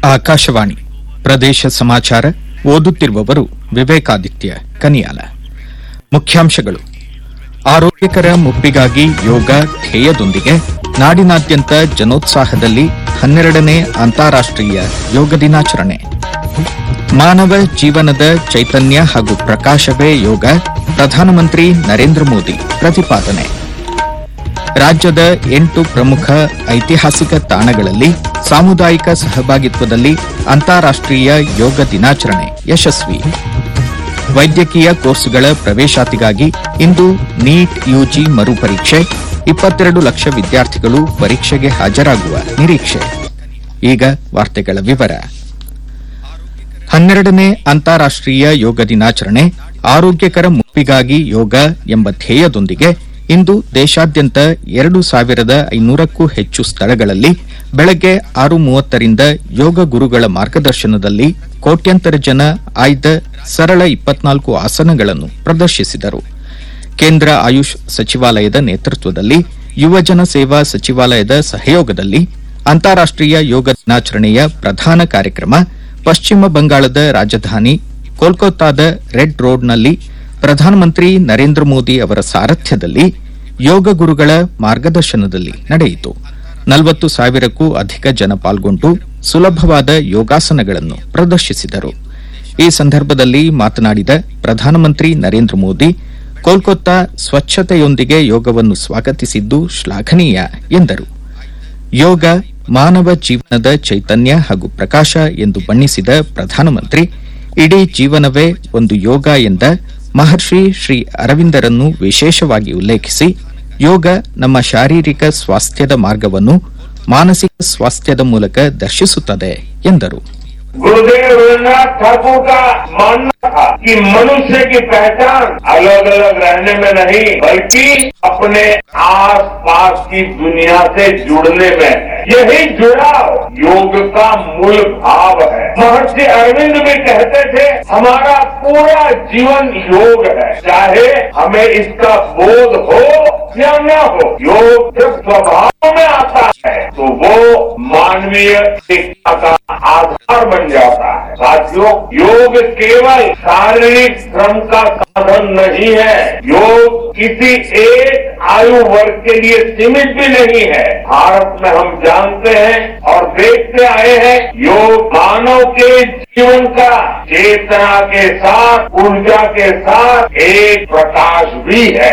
ಆಕಾಶವಾಣಿ ಪ್ರದೇಶ ಸಮಾಚಾರ ಓದುತ್ತಿರುವವರು ವಿವೇಕಾದಿತ್ಯ ಕನಿಯಾಲ. ಮುಖ್ಯಾಂಶಗಳು. ಆರೋಗ್ಯಕರ ಮುಪ್ಪಿಗಾಗಿ ಯೋಗ ಧ್ಯೇಯದೊಂದಿಗೆ ನಾಡಿನಾದ್ಯಂತ ಜನೋತ್ಸಾಹದಲ್ಲಿ 12ನೇ ಅಂತಾರಾಷ್ಟ್ರೀಯ ಯೋಗ ದಿನಾಚರಣೆ. ಮಾನವ ಜೀವನದ ಚೈತನ್ಯ ಹಾಗೂ ಪ್ರಕಾಶವೇ ಯೋಗ, ಪ್ರಧಾನಮಂತ್ರಿ ನರೇಂದ್ರ ಮೋದಿ ಪ್ರತಿಪಾದನೆ. ರಾಜ್ಯದ 8 ಪ್ರಮುಖ ಐತಿಹಾಸಿಕ ತಾಣಗಳಲ್ಲಿ ಸಾಮುದಾಯಿಕ ಸಹಭಾಗಿತ್ವದಲ್ಲಿ ಅಂತಾರಾಷ್ಟ್ರೀಯ ಯೋಗ ದಿನಾಚರಣೆ ಯಶಸ್ವಿ. ವೈದ್ಯಕೀಯ ಕೋರ್ಸ್ಗಳ ಪ್ರವೇಶಾತಿಗಾಗಿ ಇಂದು ನೀಟ್ ಯುಜಿ ಮರುಪರೀಕ್ಷೆ, 22 ಲಕ್ಷ ವಿದ್ಯಾರ್ಥಿಗಳು ಪರೀಕ್ಷೆಗೆ ಹಾಜರಾಗುವ ನಿರೀಕ್ಷೆ. ಈಗ ವಾರ್ತೆಗಳ ವಿವರ. 12ನೇ ಅಂತಾರಾಷ್ಟ್ರೀಯ ಯೋಗ ದಿನಾಚರಣೆ ಆರೋಗ್ಯಕರ ಮುಪ್ಪಿಗಾಗಿ ಯೋಗ ಎಂಬ ಧ್ಯೇಯದೊಂದಿಗೆ ಇಂದು ದೇಶಾದ್ಯಂತ 2500ಕ್ಕೂ ಹೆಚ್ಚು ಸ್ಥಳಗಳಲ್ಲಿ ಬೆಳಗ್ಗೆ 6:30ರಿಂದ ಯೋಗ ಗುರುಗಳ ಮಾರ್ಗದರ್ಶನದಲ್ಲಿ ಕೋಟ್ಯಂತರ ಜನ ಆಯ್ದ ಸರಳ 24 ಆಸನಗಳನ್ನು ಪ್ರದರ್ಶಿಸಿದರು. ಕೇಂದ್ರ ಆಯುಷ್ ಸಚಿವಾಲಯದ ನೇತೃತ್ವದಲ್ಲಿ ಯುವಜನ ಸೇವಾ ಸಚಿವಾಲಯದ ಸಹಯೋಗದಲ್ಲಿ ಅಂತಾರಾಷ್ಟ್ರೀಯ ಯೋಗ ದಿನಾಚರಣೆಯ ಪ್ರಧಾನ ಕಾರ್ಯಕ್ರಮ ಪಶ್ಚಿಮ ಬಂಗಾಳದ ರಾಜಧಾನಿ ಕೋಲ್ಕತ್ತಾದ ರೆಡ್ ರೋಡ್ನಲ್ಲಿ ಪ್ರಧಾನಮಂತ್ರಿ ನರೇಂದ್ರ ಮೋದಿ ಅವರ ಸಾರಥ್ಯದಲ್ಲಿ ಯೋಗ ಗುರುಗಳ ಮಾರ್ಗದರ್ಶನದಲ್ಲಿ ನಡೆಯಿತು. 40,000ಕ್ಕೂ ಅಧಿಕ ಜನ ಪಾಲ್ಗೊಂಡು ಸುಲಭವಾದ ಯೋಗಾಸನಗಳನ್ನು ಪ್ರದರ್ಶಿಸಿದರು. ಈ ಸಂದರ್ಭದಲ್ಲಿ ಮಾತನಾಡಿದ ಪ್ರಧಾನಮಂತ್ರಿ ನರೇಂದ್ರ ಮೋದಿ, ಕೋಲ್ಕತ್ತಾ ಸ್ವಚ್ಛತೆಯೊಂದಿಗೆ ಯೋಗವನ್ನು ಸ್ವಾಗತಿಸಿದ್ದು ಶ್ಲಾಘನೀಯ ಎಂದರು. ಯೋಗ ಮಾನವ ಜೀವನದ ಚೈತನ್ಯ ಹಾಗೂ ಪ್ರಕಾಶ ಎಂದು ಬಣ್ಣಿಸಿದ ಪ್ರಧಾನಮಂತ್ರಿ, ಇಡೀ ಜೀವನವೇ ಒಂದು ಯೋಗ ಎಂದ ಮಹರ್ಷಿ ಶ್ರೀ ಅರವಿಂದರನ್ನು ವಿಶೇಷವಾಗಿ ಉಲ್ಲೇಖಿಸಿ, ಯೋಗ ನಮ್ಮ ಶಾರೀರಿಕ ಸ್ವಾಸ್ಥ್ಯದ ಮಾರ್ಗವನ್ನು ಮಾನಸಿಕ ಸ್ವಾಸ್ಥ್ಯದ ಮೂಲಕ ದರ್ಶಿಸುತ್ತದೆ ಎಂದರು. गुरुदेव रवींद्रनाथ ठाकुर का मानना था कि मनुष्य की पहचान अलग अलग रहने में नहीं बल्कि अपने आस पास की दुनिया से जुड़ने में है. यही जुड़ाव योग का मूल भाव है. महर्षि अरविंद भी कहते थे, हमारा पूरा जीवन योग है, चाहे हमें इसका बोध हो या न हो. योग जब स्वभाव में आता है तो वो मानवीय एकता का आधार बन जाता है. साथियों, योग केवल शारीरिक श्रम का साधन नहीं है. योग किसी एक आयु वर्ग के लिए सीमित भी नहीं है. भारत में हम जानते हैं और देखते आए हैं, योग मानव के जीवन का चेतना के साथ, ऊर्जा के साथ एक प्रकाश भी है.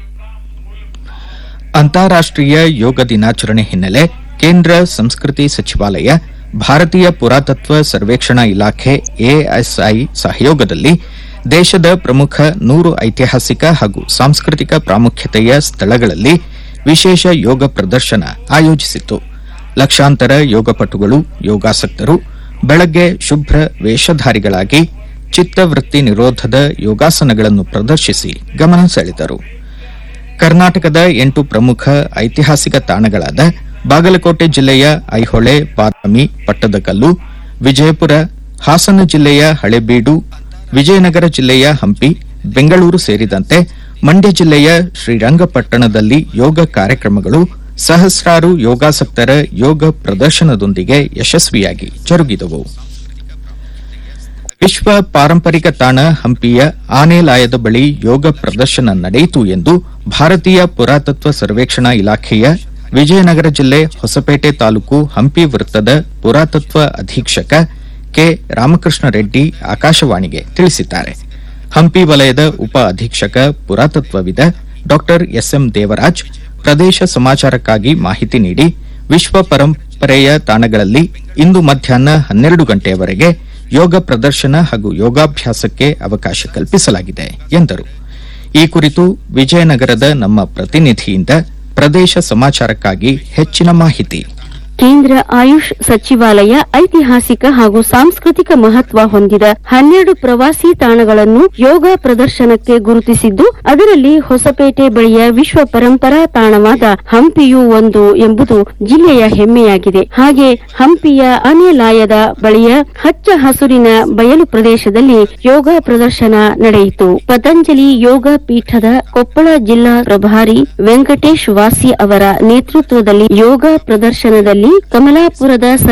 ಅಂತಾರಾಷ್ಟ್ರೀಯ ಯೋಗ ದಿನಾಚರಣೆ ಹಿನ್ನೆಲೆ ಕೇಂದ್ರ ಸಂಸ್ಕೃತಿ ಸಚಿವಾಲಯ, ಭಾರತೀಯ ಪುರಾತತ್ವ ಸರ್ವೇಕ್ಷಣಾ ಇಲಾಖೆ ಎಎಸ್ಐ ಸಹಯೋಗದಲ್ಲಿ ದೇಶದ ಪ್ರಮುಖ 100 ಐತಿಹಾಸಿಕ ಹಾಗೂ ಸಾಂಸ್ಕೃತಿಕ ಪ್ರಾಮುಖ್ಯತೆಯ ಸ್ಥಳಗಳಲ್ಲಿ ವಿಶೇಷ ಯೋಗ ಪ್ರದರ್ಶನ ಆಯೋಜಿಸಿತ್ತು. ಲಕ್ಷಾಂತರ ಯೋಗಪಟುಗಳು, ಯೋಗಾಸಕ್ತರು ಬೆಳಗ್ಗೆ ಶುಭ್ರ ವೇಷಧಾರಿಗಳಾಗಿ ಚಿತ್ತವೃತ್ತಿ ನಿರೋಧದ ಯೋಗಾಸನಗಳನ್ನು ಪ್ರದರ್ಶಿಸಿ ಗಮನ ಸೆಳೆದರು. ಕರ್ನಾಟಕದ 8 ಪ್ರಮುಖ ಐತಿಹಾಸಿಕ ತಾಣಗಳಾದ ಬಾಗಲಕೋಟೆ ಜಿಲ್ಲೆಯ ಐಹೊಳೆ, ಬಾದಾಮಿ, ಪಟ್ಟದಕಲ್ಲು, ವಿಜಯಪುರ, ಹಾಸನ ಜಿಲ್ಲೆಯ ಹಳೇಬೀಡು, ವಿಜಯನಗರ ಜಿಲ್ಲೆಯ ಹಂಪಿ, ಬೆಂಗಳೂರು ಸೇರಿದಂತೆ ಮಂಡ್ಯ ಜಿಲ್ಲೆಯ ಶ್ರೀರಂಗಪಟ್ಟಣದಲ್ಲಿ ಯೋಗ ಕಾರ್ಯಕ್ರಮಗಳು ಸಹಸ್ರಾರು ಯೋಗಾಸಕ್ತರ ಯೋಗ ಪ್ರದರ್ಶನದೊಂದಿಗೆ ಯಶಸ್ವಿಯಾಗಿ ಜರುಗಿದವು. ವಿಶ್ವ ಪಾರಂಪರಿಕ ತಾಣ ಹಂಪಿಯ ಆನೆಲಾಯದ ಬಳಿ ಯೋಗ ಪ್ರದರ್ಶನ ನಡೆಯಿತು ಎಂದು ಭಾರತೀಯ ಪುರಾತತ್ವ ಸರ್ವೇಕ್ಷಣಾ ಇಲಾಖೆಯ ವಿಜಯನಗರ ಜಿಲ್ಲೆ ಹೊಸಪೇಟೆ ತಾಲೂಕು ಹಂಪಿ ವೃತ್ತದ ಪುರಾತತ್ವ ಅಧೀಕ್ಷಕ ಕೆ ರಾಮಕೃಷ್ಣ ರೆಡ್ಡಿ ಆಕಾಶವಾಣಿಗೆ ತಿಳಿಸಿದ್ದಾರೆ. ಹಂಪಿ ವಲಯದ ಉಪ ಅಧೀಕ್ಷಕ ಪುರಾತತ್ವವಿದ ಡಾ ಎಸ್ಎಂ ದೇವರಾಜ್ ಪ್ರದೇಶ ಸಮಾಚಾರಕ್ಕಾಗಿ ಮಾಹಿತಿ ನೀಡಿ, ವಿಶ್ವ ಪರಂಪರೆಯ ತಾಣಗಳಲ್ಲಿ ಇಂದು ಮಧ್ಯಾಹ್ನ 12 ಗಂಟೆಯವರೆಗೆ ಯೋಗ ಪ್ರದರ್ಶನ ಹಾಗೂ ಯೋಗಾಭ್ಯಾಸಕ್ಕೆ ಅವಕಾಶ ಕಲ್ಪಿಸಲಾಗಿದೆ ಎಂದರು. ಈ ಕುರಿತು ವಿಜಯನಗರದ ನಮ್ಮ ಪ್ರತಿನಿಧಿಯಿಂದ ಪ್ರದೇಶ ಸಮಾಚಾರಕ್ಕಾಗಿ ಹೆಚ್ಚಿನ ಮಾಹಿತಿ. ಕೇಂದ್ರ ಆಯುಷ್ ಸಚಿವಾಲಯ ಐತಿಹಾಸಿಕ ಹಾಗೂ ಸಾಂಸ್ಕೃತಿಕ ಮಹತ್ವ ಹೊಂದಿದ 12 ಪ್ರವಾಸಿ ತಾಣಗಳನ್ನು ಯೋಗ ಪ್ರದರ್ಶನಕ್ಕೆ ಗುರುತಿಸಿದ್ದು, ಅದರಲ್ಲಿ ಹೊಸಪೇಟೆ ಬಳಿಯ ವಿಶ್ವ ಪರಂಪರಾ ತಾಣವಾದ ಹಂಪಿಯೂ ಒಂದು ಎಂಬುದು ಜಿಲ್ಲೆಯ ಹೆಮ್ಮೆಯಾಗಿದೆ. ಹಾಗೆ ಹಂಪಿಯ ಆನೆಲಾಯದ ಬಳಿಯ ಹಚ್ಚ ಹಸುರಿನ ಬಯಲು ಪ್ರದೇಶದಲ್ಲಿ ಯೋಗ ಪ್ರದರ್ಶನ ನಡೆಯಿತು. ಪತಂಜಲಿ ಯೋಗ ಪೀಠದ ಕೊಪ್ಪಳ ಜಿಲ್ಲಾ ಪ್ರಭಾರಿ ವೆಂಕಟೇಶ್ ವಾಸಿ ಅವರ ನೇತೃತ್ವದಲ್ಲಿ ಯೋಗ ಪ್ರದರ್ಶನದಲ್ಲಿ ಕಮಲಾಪುರದ